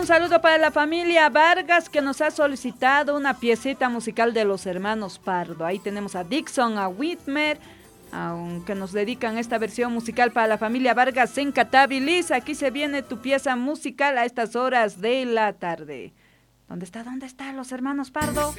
saludo para la familia Vargas que nos ha solicitado una piecita musical de los hermanos Pardo. Ahí tenemos a Dixon, a Whitmer, aunque nos dedican esta versión musical para la familia Vargas en Catabilis. Aquí se viene tu pieza musical a estas horas de la tarde. ¿Dónde está los hermanos Pardo?